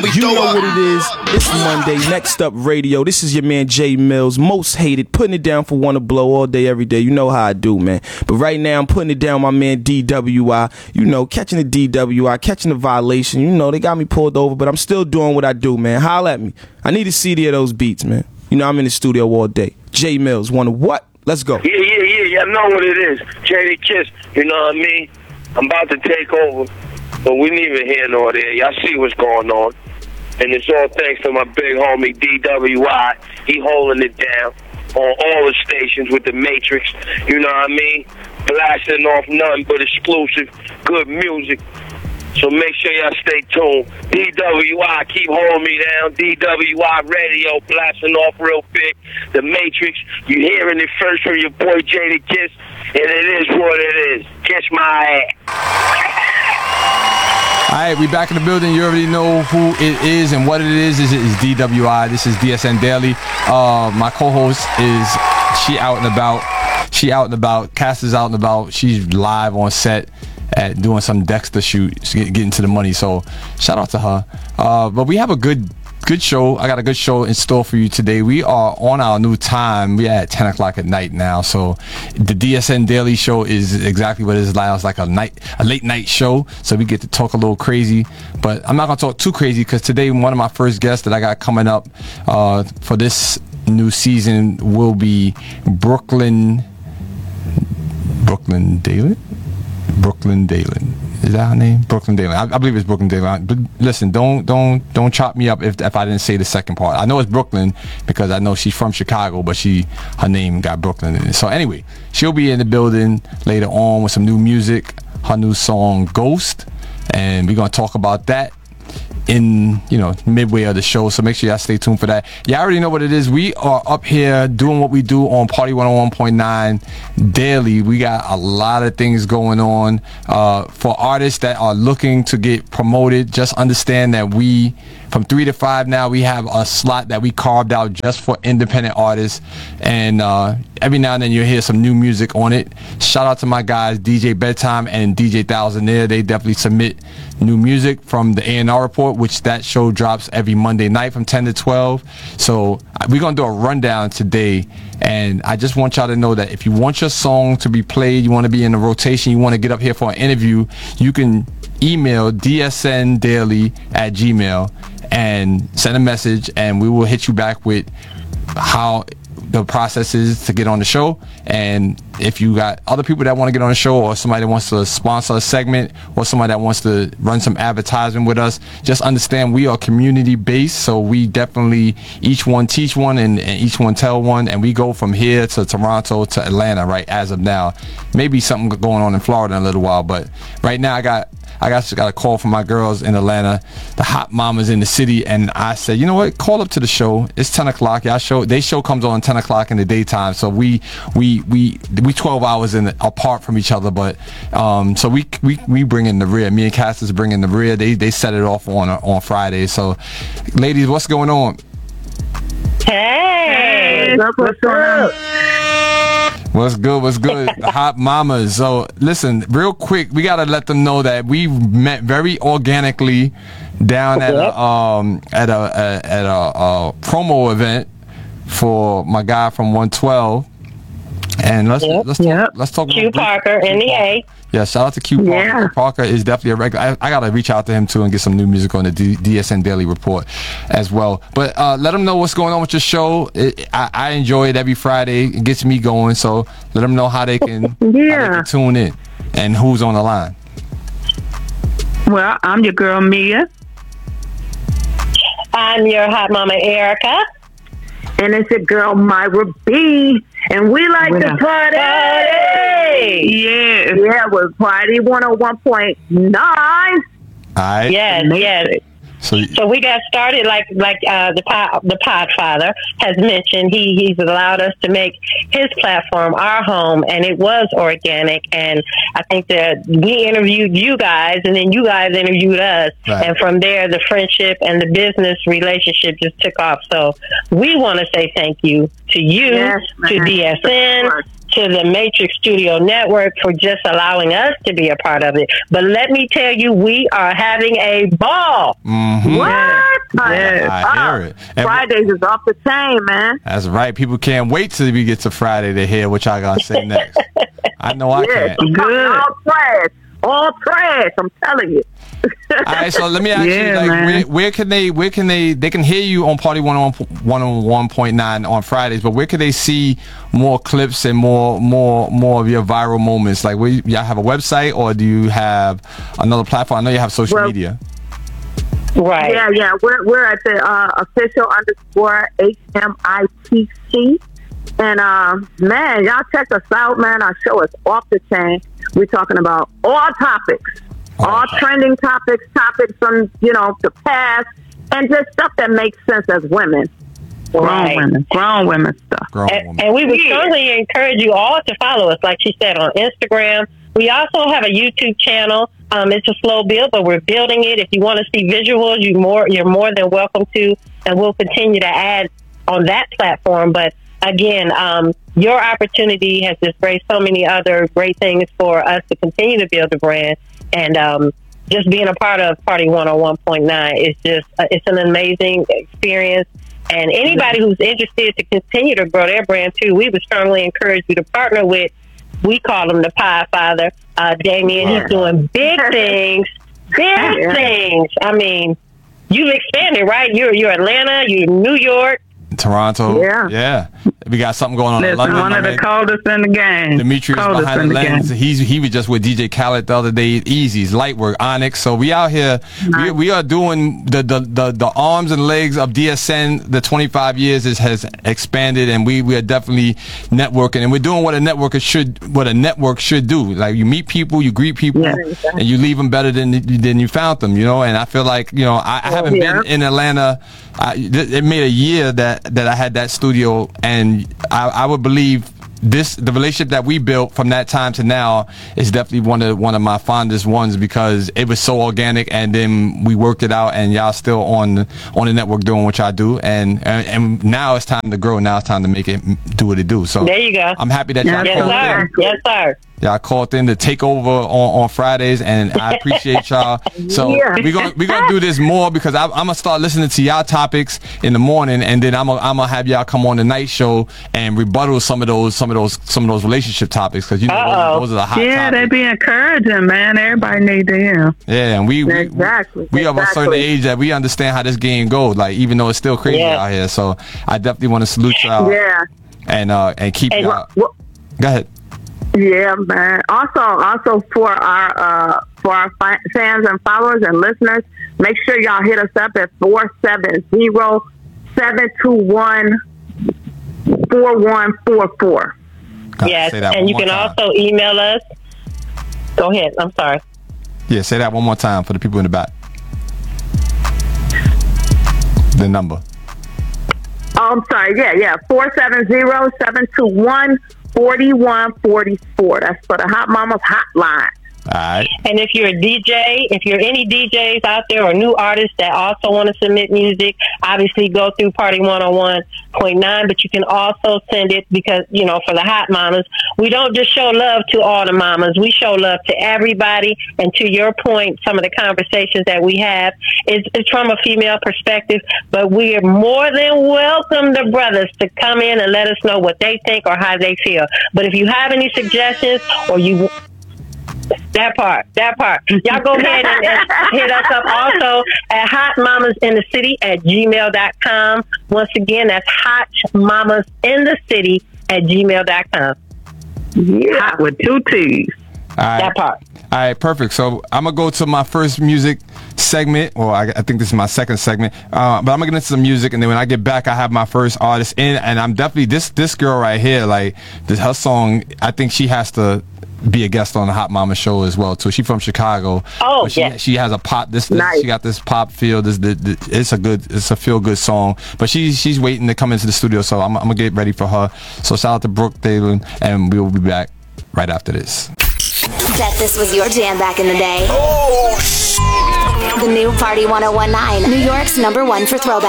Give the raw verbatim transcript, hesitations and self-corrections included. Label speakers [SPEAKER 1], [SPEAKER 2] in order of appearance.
[SPEAKER 1] You know what it is. It's Monday. Next up, radio. This is your man Jay Mills, most hated, putting it down for Wanna Blow all day, every day. You know how I do, man. But right now, I'm putting it down my man D W I. You know, catching the D W I, catching the violation. You know, they got me pulled over, but I'm still doing what I do, man. Holla at me. I need a C D of those beats, man. You know, I'm in the studio all day. Jay Mills, wanna what? Let's go.
[SPEAKER 2] Yeah, yeah, yeah. Yeah, I know what it is. J D Kiss, you know what I mean? I'm about to take over, but we ain't even here nor there. Y'all see what's going on. And it's all thanks to my big homie D W I. He holding it down on all the stations with the Matrix. You know what I mean? Blasting off nothing but exclusive, good music. So make sure y'all stay tuned. D W I, keep holding me down. D W I Radio, blasting off real big. The Matrix, you hearing it first from your boy J D Kiss, and it is what it is. Kiss my ass.
[SPEAKER 3] All right, we back in the building. You already know who it is and what it is. This is D W I. This is D S N Daily. Uh, my co-host is she out and about. She out and about. Cass is out and about. She's live on set at doing some Dexter shoot, getting to the money. So shout out to her. Uh, but we have a good good show. I got a good show in store for you today. We are on our new time. We are at ten o'clock at night now. So the D S N Daily Show is exactly what it is like. It's like a night, a late night show. So we get to talk a little crazy. But I'm not going to talk too crazy because today one of my first guests that I got coming up uh, for this new season will be Brooklyn, Brooklyn Dalen? Brooklyn Dalen. Is that her name? Brooklyn Dalen. I, I believe it's Brooklyn Dalen. But listen, don't don't don't chop me up if if I didn't say the second part. I know it's Brooklyn because I know she's from Chicago, but she her name got Brooklyn in it. So anyway, she'll be in the building later on with some new music, her new song Ghost, and we're gonna talk about that in, you know, midway of the show. So make sure y'all stay tuned for that. Y'all already know what it is. We are up here doing what we do on Party one oh one point nine daily. We got a lot of things going on uh, for artists that are looking to get promoted. Just understand that we, from three to five now, we have a slot that we carved out just for independent artists, and uh, every now and then you'll hear some new music on it. Shout out to my guys D J Bedtime and D J Thousandaire. They definitely submit new music from the A and R Report, which that show drops every Monday night from ten to twelve. So we're going to do a rundown today, and I just want y'all to know that if you want your song to be played, you want to be in the rotation, you want to get up here for an interview, you can email D S N daily at gmail and send a message, and we will hit you back with how the process is to get on the show. And if you got other people that want to get on the show, or somebody that wants to sponsor a segment, or somebody that wants to run some advertising with us, just understand we are community based, so we definitely each one teach one and, and each one tell one, and we go from here to Toronto to Atlanta right as of now. Maybe something going on in Florida in a little while, but right now I got I got, got a call from my girls in Atlanta, the hot mamas in the city, and I said, you know what, call up to the show. It's ten o'clock. Y'all show, they show comes on ten o'clock in the daytime, so we we we we twelve hours in apart from each other, but um, so we we we bring in the rear. Me and Cassius bring in the rear. They they set it off on on Friday. So, ladies, what's going on?
[SPEAKER 4] Hey, what's up?
[SPEAKER 3] What's good? What's good? The hot mamas. So listen, real quick, we gotta let them know that we met very organically down at a um at a, a at a, a promo event for my guy from one twelve. And let's yep, let's
[SPEAKER 4] yep.
[SPEAKER 3] talk, let's talk
[SPEAKER 4] Q
[SPEAKER 3] about
[SPEAKER 4] Parker, Q N E A.
[SPEAKER 3] Yeah, shout out to Q Parker. Yeah. Parker is definitely a regular. I, I gotta reach out to him too and get some new music on the D- DSN Daily Report as well. But uh, let them know what's going on with your show. It, I, I enjoy it every Friday. It gets me going. So let them know how they can, yeah. how they can tune in and who's on the line.
[SPEAKER 5] Well, I'm your girl Mia.
[SPEAKER 4] I'm your hot mama Erica.
[SPEAKER 5] And it's your girl Myra B. And we like to party. party. Yeah. Yeah, with Party one oh one point nine.
[SPEAKER 3] All right.
[SPEAKER 4] Yes, yes. So, so we got started like like uh, the pod, the Podfather has mentioned. He he's allowed us to make his platform our home, and it was organic. And I think that we interviewed you guys, and then you guys interviewed us, right. And from there, the friendship and the business relationship just took off. So we want to say thank you to you, yes, to D S N, to the Matrix Studio Network for just allowing us to be a part of it. But let me tell you, we are having a ball.
[SPEAKER 3] Mm-hmm.
[SPEAKER 5] What?
[SPEAKER 3] Yeah, I hear it. And
[SPEAKER 5] Fridays is off the chain, man.
[SPEAKER 3] That's right. People can't wait till we get to Friday to hear what y'all gonna say next. I know I
[SPEAKER 5] Yeah,
[SPEAKER 3] can't.
[SPEAKER 5] good. All trash. All trash. I'm telling you.
[SPEAKER 3] All right, so let me ask
[SPEAKER 6] Yeah,
[SPEAKER 3] you, like,
[SPEAKER 6] man.
[SPEAKER 3] where, where can they, where can they, they can hear you on Party one oh one point nine on Fridays, but where can they see more clips and more, more, more of your viral moments? Like, where, y'all have a website, or do you have another platform? I know you have social
[SPEAKER 5] Well,
[SPEAKER 3] media.
[SPEAKER 4] Right.
[SPEAKER 5] Yeah, yeah. We're we're at the uh, official underscore H M I T C. And uh, man, y'all check us out, man. Our show is off the chain. We're talking about all topics, all, all trending topics, topics from, you know, the past, and just stuff that makes sense as women.
[SPEAKER 6] Grown
[SPEAKER 4] Right.
[SPEAKER 6] women, grown women stuff.
[SPEAKER 3] Grown
[SPEAKER 4] And,
[SPEAKER 3] woman.
[SPEAKER 4] and we would
[SPEAKER 5] Yeah.
[SPEAKER 4] strongly encourage you all to follow us, like she said, on Instagram. We also have a YouTube channel. Um, it's a slow build, but we're building it. If you want to see visuals, you more you're more than welcome to, and we'll continue to add on that platform. But again, um, your opportunity has just raised so many other great things for us to continue to build the brand, and um, just being a part of Party one oh one point nine is just uh, it's an amazing experience. And anybody who's interested to continue to grow their brand too, we would strongly encourage you to partner with. We call him the Pie Father, uh, Damien.
[SPEAKER 5] Yeah.
[SPEAKER 4] He's doing big things, big
[SPEAKER 5] Yeah.
[SPEAKER 4] things. I mean, you've expanded, right? You're you're Atlanta, you're New York.
[SPEAKER 3] Toronto.
[SPEAKER 5] Yeah.
[SPEAKER 3] Yeah. We got something going on in
[SPEAKER 6] Listen,
[SPEAKER 3] London.
[SPEAKER 6] one of
[SPEAKER 3] I
[SPEAKER 6] the
[SPEAKER 3] mean,
[SPEAKER 6] coldest in the game.
[SPEAKER 3] Demetrius
[SPEAKER 6] coldest
[SPEAKER 3] behind
[SPEAKER 6] in
[SPEAKER 3] the
[SPEAKER 6] the
[SPEAKER 3] lens.
[SPEAKER 6] game.
[SPEAKER 3] He's he was just with D J Khaled the other day. Easy's Lightwork, Onyx. So we out here. We, we are doing the, the the the arms and legs of D S N. The twenty-five years is, has expanded, and we we are definitely networking, and we're doing what a networker should what a network should do. Like, you meet people, you greet people,
[SPEAKER 6] Yeah.
[SPEAKER 3] and you leave them better than than you found them. You know, and I feel like, you know, I, I haven't
[SPEAKER 5] Yeah.
[SPEAKER 3] been in Atlanta. I, it made a year that that I had that studio, and I, I would believe this the relationship that we built from that time to now is definitely one of one of my fondest ones, because it was so organic, and then we worked it out, and y'all still on on the network doing what y'all do, and and, and now it's time to grow. Now it's time to make it do what it do. So
[SPEAKER 4] There you go.
[SPEAKER 3] I'm happy that y'all
[SPEAKER 4] Yes,
[SPEAKER 3] called
[SPEAKER 4] sir.
[SPEAKER 3] in.
[SPEAKER 4] Yes, sir.
[SPEAKER 3] Y'all called in to take over on, on Fridays, and I appreciate y'all. So
[SPEAKER 5] Yeah.
[SPEAKER 3] we're gonna we're gonna do this more, because I, I'm gonna start listening to y'all topics in the morning, and then I'm gonna I'm gonna have y'all come on the night show and rebuttal some of those some of those some of those relationship topics, because you know
[SPEAKER 4] Uh-oh.
[SPEAKER 3] those, those are the hot
[SPEAKER 6] Yeah, they
[SPEAKER 3] topics.
[SPEAKER 6] be encouraging, man. Everybody need to hear.
[SPEAKER 3] Yeah, and we we,
[SPEAKER 5] Exactly,
[SPEAKER 3] we, we of a certain
[SPEAKER 5] exactly.
[SPEAKER 3] age that we understand how this game goes. Like, even though it's still crazy
[SPEAKER 4] Yeah.
[SPEAKER 3] out here, so I definitely want to salute y'all.
[SPEAKER 5] Yeah.
[SPEAKER 3] and uh and keep
[SPEAKER 4] And-
[SPEAKER 3] y'all.
[SPEAKER 5] Well,
[SPEAKER 3] Go ahead.
[SPEAKER 5] yeah, man. Also, also for our uh, for our fi- fans and followers and listeners, make sure y'all hit us up at four seven zero, seven two one, four one four four.
[SPEAKER 3] Gotta
[SPEAKER 4] Yes,
[SPEAKER 3] say that
[SPEAKER 4] and
[SPEAKER 3] one
[SPEAKER 4] you
[SPEAKER 3] more
[SPEAKER 4] can
[SPEAKER 3] time.
[SPEAKER 4] also email us. Go ahead. I'm sorry.
[SPEAKER 3] Yeah, say that one more time for the people in the back. The number.
[SPEAKER 5] Oh, I'm sorry. Yeah, yeah. four seven zero, seven two one, four one four four. That's for the Hot Mamas hotline.
[SPEAKER 3] All right.
[SPEAKER 4] And if you're a D J, if you're any D Js out there or new artists that also want to submit music, obviously go through Party one oh one point nine, but you can also send it, because, you know, for the hot mamas, we don't just show love to all the mamas. We show love to everybody. And to your point, some of the conversations that we have is, is from a female perspective, but we are more than welcome the brothers to come in and let us know what they think or how they feel. But if you have any suggestions, or you That part, that part. Y'all go ahead and, and hit us up also at hot mamas in the city at gmail dot com. Once again, that's hot mamas in the city at gmail dot com.
[SPEAKER 5] Yeah.
[SPEAKER 6] Hot with two T's.
[SPEAKER 3] All right.
[SPEAKER 4] That part.
[SPEAKER 3] All right, perfect. So I'm gonna go to my first music segment, or I, I think this is my second segment. Uh, but I'm gonna get into some music, and then when I get back, I have my first artist in, and I'm definitely this this girl right here. Like, this her song, I think she has to be a guest on the Hot Mama show as well too. She's from Chicago.
[SPEAKER 4] Oh,
[SPEAKER 3] but she,
[SPEAKER 4] yeah.
[SPEAKER 3] she has a pop. This, this
[SPEAKER 5] Nice.
[SPEAKER 3] she got this pop feel. This, this, this it's a good, it's a feel good song. But she's she's waiting to come into the studio, so I'm, I'm gonna get ready for her. So shout out to Brooke Dalen, and we will be back right after this.
[SPEAKER 7] Bet this was your jam back in the day. Oh, the new Party one oh one point nine, New York's number one for throwback.